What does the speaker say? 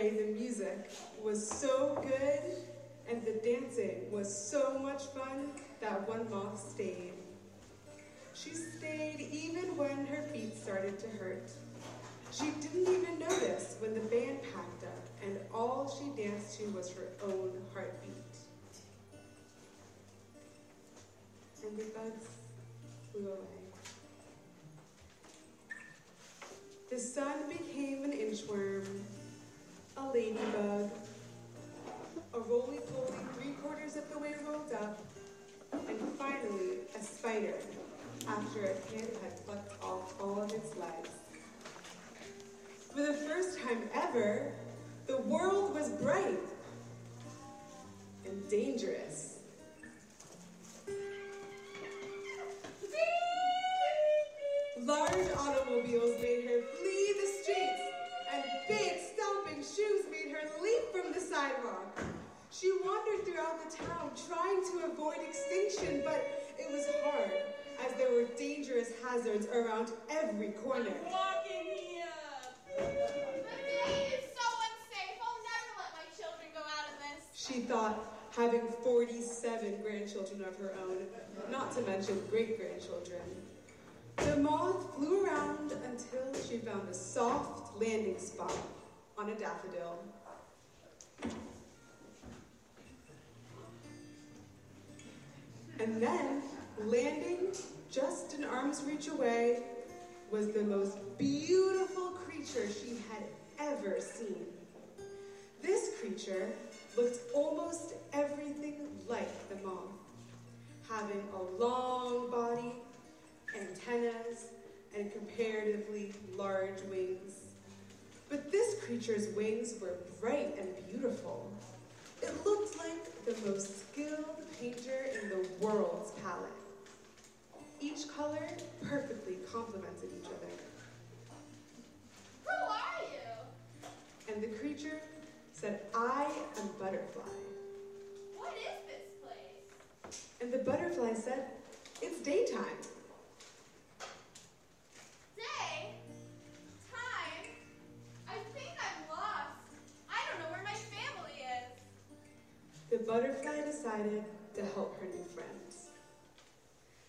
day the music was so good and the dancing was so much fun that one moth stayed. She stayed even when her feet started to hurt. She didn't even notice when the band packed up and all she danced to was her own heartbeat. And the bugs flew away. The sun became an inchworm, a ladybug, a roly-poly 3/4 of the way rolled up, and finally a spider after a pin had plucked off all of its legs. For the first time ever, the world was bright and dangerous. Large automobiles made her flee the streets, and big stomping shoes made her leap from the sidewalk. She wandered throughout the town trying to avoid extinction, but it was hard as there were dangerous hazards around every corner. I'm walking here! The day is so unsafe. I'll never let my children go out of this. She thought, having 47 grandchildren of her own, not to mention great-grandchildren. The moth flew around until she found a soft landing spot on a daffodil. And then, landing just an arm's reach away, was the most beautiful creature she had ever seen. This creature looked almost everything like the moth, having a long body, antennas, and comparatively large wings. But this creature's wings were bright and beautiful. It looked like the most skilled painter in the world's palette. Each color perfectly complemented each other. Who are you? And the creature said, "I am Butterfly." What is this place? And the butterfly said, "It's daytime." Day? Time? I think I'm lost. I don't know where my family is. The butterfly decided to help her new friends.